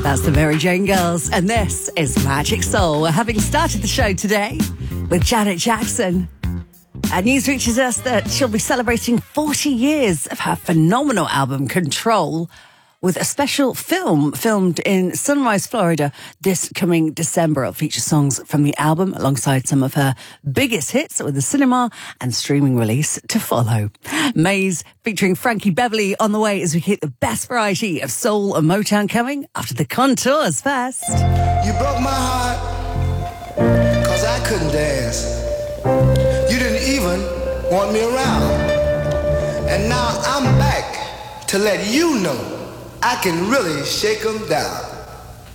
That's the Mary Jane Girls, and this is Magic Soul. We're having started the show today with Janet Jackson. News reaches us that she'll be celebrating 40 years of her phenomenal album, Control, with a special film filmed in Sunrise, Florida this coming December. It'll feature songs from the album alongside some of her biggest hits with a cinema and streaming release to follow. Maze featuring Frankie Beverly on the way as we keep the best variety of soul and Motown coming after the Contours first. You broke my heart cause I couldn't dance. You didn't even want me around. And now I'm back to let you know I can really shake 'em down.